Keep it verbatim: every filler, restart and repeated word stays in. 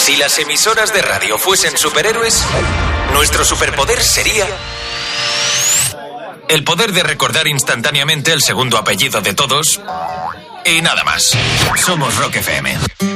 Si las emisoras de radio fuesen superhéroes, nuestro superpoder sería el poder de recordar instantáneamente el segundo apellido de todos y nada más. Somos Rock F M.